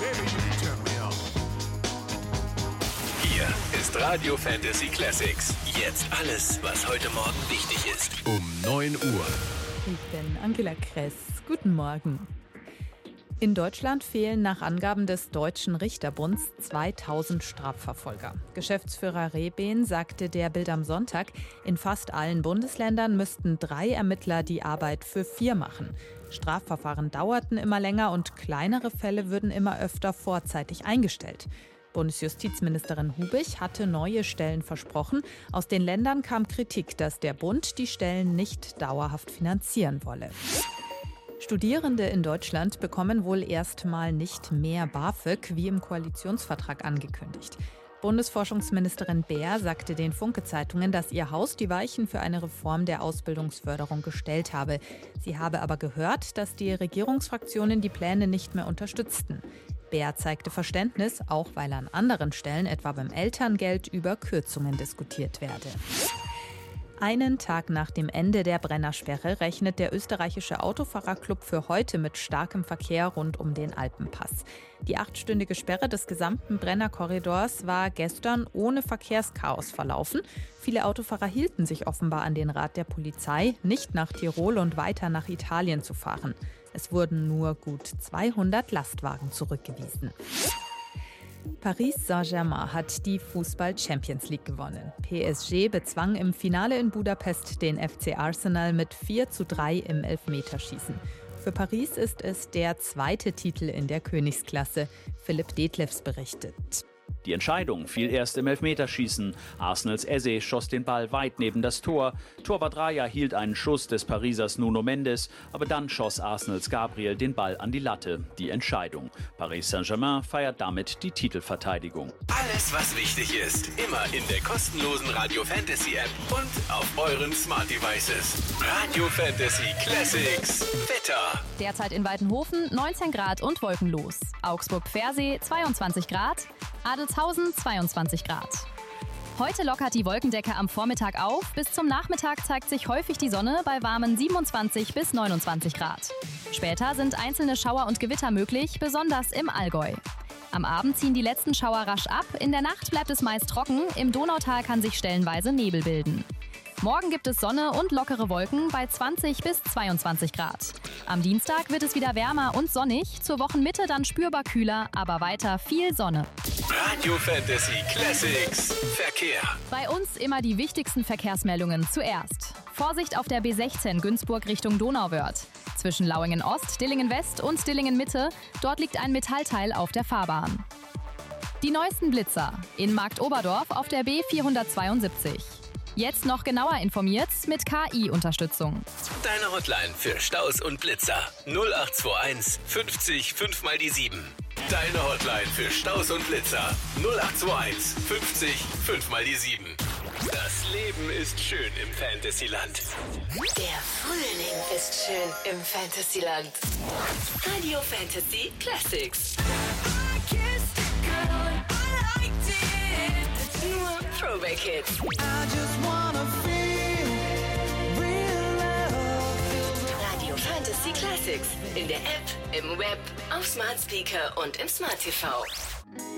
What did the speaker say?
Hier ist Radio Fantasy Classics. Jetzt alles, was heute Morgen wichtig ist. Um 9 Uhr. Ich bin Angela Kress. Guten Morgen. In Deutschland fehlen nach Angaben des Deutschen Richterbunds 2000 Strafverfolger. Geschäftsführer Rehben sagte der Bild am Sonntag, in fast allen Bundesländern müssten 3 Ermittler die Arbeit für 4 machen. Strafverfahren dauerten immer länger und kleinere Fälle würden immer öfter vorzeitig eingestellt. Bundesjustizministerin Hubich hatte neue Stellen versprochen. Aus den Ländern kam Kritik, dass der Bund die Stellen nicht dauerhaft finanzieren wolle. Studierende in Deutschland bekommen wohl erstmal nicht mehr BAföG, wie im Koalitionsvertrag angekündigt. Bundesforschungsministerin Baer sagte den Funke-Zeitungen, dass ihr Haus die Weichen für eine Reform der Ausbildungsförderung gestellt habe. Sie habe aber gehört, dass die Regierungsfraktionen die Pläne nicht mehr unterstützten. Baer zeigte Verständnis, auch weil an anderen Stellen, etwa beim Elterngeld, über Kürzungen diskutiert werde. Einen Tag nach dem Ende der Brennersperre rechnet der österreichische Autofahrerclub für heute mit starkem Verkehr rund um den Alpenpass. Die 8-stündige Sperre des gesamten Brennerkorridors war gestern ohne Verkehrschaos verlaufen. Viele Autofahrer hielten sich offenbar an den Rat der Polizei, nicht nach Tirol und weiter nach Italien zu fahren. Es wurden nur gut 200 Lastwagen zurückgewiesen. Paris Saint-Germain hat die Fußball-Champions League gewonnen. PSG bezwang im Finale in Budapest den FC Arsenal mit 4:3 im Elfmeterschießen. Für Paris ist es der 2. Titel in der Königsklasse. Philipp Detlefs berichtet. Die Entscheidung fiel erst im Elfmeterschießen. Arsenals Eze schoss den Ball weit neben das Tor. Torwart Raya hielt einen Schuss des Parisers Nuno Mendes, aber dann schoss Arsenals Gabriel den Ball an die Latte. Die Entscheidung. Paris Saint-Germain feiert damit die Titelverteidigung. Alles, was wichtig ist, immer in der kostenlosen Radio Fantasy App und auf euren Smart Devices. Radio Fantasy Classics. Wetter. Derzeit in Weidenhofen 19 Grad und wolkenlos. Augsburg-Pfersee 22 Grad. Adelzhausen 22 Grad. Heute lockert die Wolkendecke am Vormittag auf. Bis zum Nachmittag zeigt sich häufig die Sonne bei warmen 27 bis 29 Grad. Später sind einzelne Schauer und Gewitter möglich, besonders im Allgäu. Am Abend ziehen die letzten Schauer rasch ab. In der Nacht bleibt es meist trocken. Im Donautal kann sich stellenweise Nebel bilden. Morgen gibt es Sonne und lockere Wolken bei 20 bis 22 Grad. Am Dienstag wird es wieder wärmer und sonnig. Zur Wochenmitte dann spürbar kühler, aber weiter viel Sonne. Radio Fantasy Classics. Verkehr. Bei uns immer die wichtigsten Verkehrsmeldungen zuerst. Vorsicht auf der B16 Günzburg Richtung Donauwörth. Zwischen Lauingen Ost, Dillingen West und Dillingen Mitte. Dort liegt ein Metallteil auf der Fahrbahn. Die neuesten Blitzer. In Marktoberdorf auf der B472. Jetzt noch genauer informiert mit KI-Unterstützung. Deine Hotline für Staus und Blitzer. 0821 50 5 mal die 7. Deine Hotline für Staus und Blitzer. 0821 50 5 mal die 7. Das Leben ist schön im Fantasyland. Der Frühling ist schön im Fantasyland. Radio Fantasy Classics. Nur Throwback Hits. Radio Fantasy Classics. In der App, im Web, auf Smart Speaker und im Smart TV.